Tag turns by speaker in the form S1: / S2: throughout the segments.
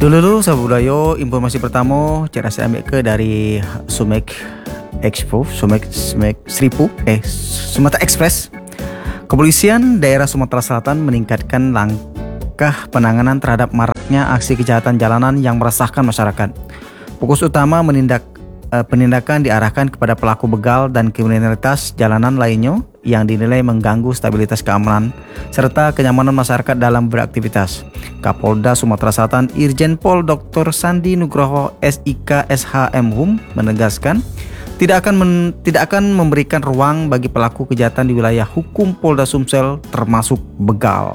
S1: Dulu sahabat budaya, informasi pertama cara saya ambil ke dari Sumek Expo, Sumek Seribu, Sumatera Express. Kepolisian daerah Sumatera Selatan meningkatkan langkah penanganan terhadap maraknya aksi kejahatan jalanan yang meresahkan masyarakat. Fokus utama penindakan diarahkan kepada pelaku begal dan kriminalitas jalanan lainnya yang dinilai mengganggu stabilitas keamanan serta kenyamanan masyarakat dalam beraktivitas. Kapolda Sumatera Selatan Irjen Pol Dr. Sandi Nugroho SIK SHM menegaskan tidak akan memberikan ruang bagi pelaku kejahatan di wilayah hukum Polda Sumsel termasuk begal.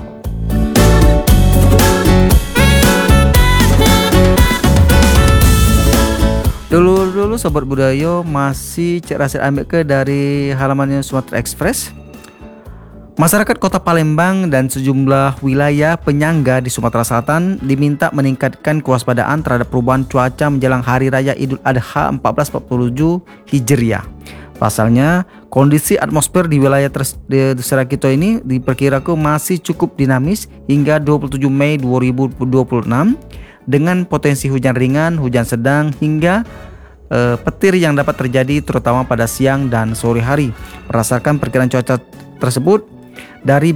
S1: Dulu sobat budaya masih cek rahasia ambil ke dari halamannya Sumatera Express. Masyarakat Kota Palembang dan sejumlah wilayah penyangga di Sumatera Selatan diminta meningkatkan kewaspadaan terhadap perubahan cuaca menjelang Hari Raya Idul Adha 1447 Hijriah. Pasalnya, kondisi atmosfer di wilayah Serakito ini diperkirakan masih cukup dinamis hingga 27 Mei 2026 dengan potensi hujan ringan, hujan sedang hingga petir yang dapat terjadi terutama pada siang dan sore hari. Berdasarkan perkiraan cuaca tersebut dari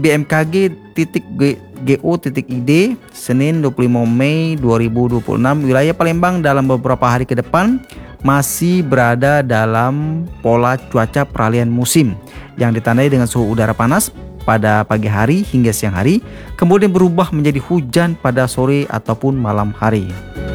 S1: bmkg.go.id Senin 25 Mei 2026, wilayah Palembang dalam beberapa hari ke depan masih berada dalam pola cuaca peralihan musim yang ditandai dengan suhu udara panas pada pagi hari hingga siang hari, kemudian berubah menjadi hujan pada sore ataupun malam hari.